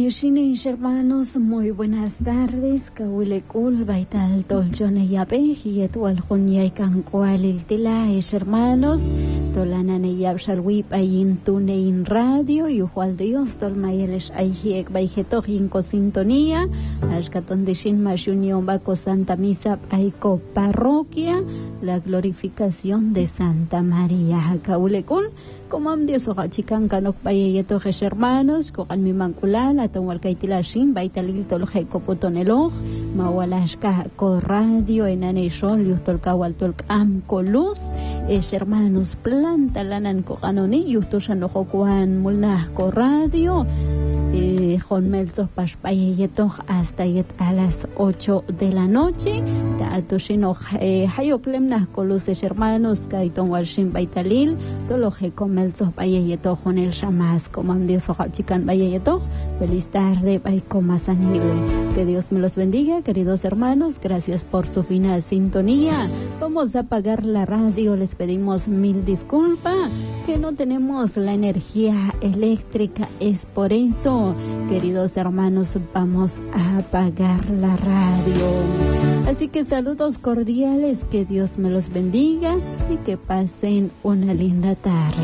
Shinish, hermanos, muy buenas tardes. Kaulikul, Baital, Tolchone Yape, Yetual Junyay Cancual, el Tilaesh, hermanos, Tolanane Yabshalwi, Payin Tunein Radio, y Juan Dios, Tolmayelish, Ayhiek, Baijeto, Jinko Sintonía, Ashkaton de Shin Mashunion, Baco Santa Misa, Aiko Parroquia, la glorificación de Santa María. Kaulikul. Como am Dios oja chican canok bayeto ges hermanos kokan mi mankulal atong walkaitilashin baitalil tolje kopotoneloj mawalashka ko radio enaneshon liustolkawal tolkam ko luz hermanos planta lanan ko kanoni yustoshan ojokuan mulnah ko radio Jonmelzos Pashpayeto hasta a las 8 de la noche. Tatushino Hayoklemnas Coluses hermanos, Kaiton Walshin Baitalil, Toloje Comelzos Bayeto, Jonel Shamas, Comandios Ojachican Bayeto. Feliz tarde, Baikomasanil. Que Dios me los bendiga, queridos hermanos. Gracias por su fina sintonía. Vamos a apagar la radio, les pedimos mil disculpas, que no tenemos la energía eléctrica, es por eso, queridos hermanos, vamos a apagar la radio. Así que saludos cordiales, que Dios me los bendiga y que pasen una linda tarde.